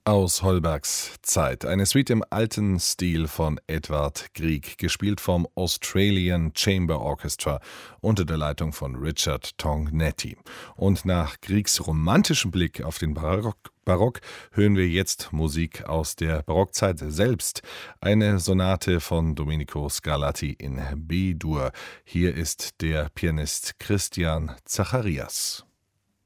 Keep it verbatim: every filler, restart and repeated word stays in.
Aus Holbergs Zeit. Eine Suite im alten Stil von Edvard Grieg, gespielt vom Australian Chamber Orchestra unter der Leitung von Richard Tognetti. Und nach Griegs romantischem Blick auf den Barock, Barock hören wir jetzt Musik aus der Barockzeit selbst. Eine Sonate von Domenico Scarlatti in B-Dur. Hier ist der Pianist Christian Zacharias.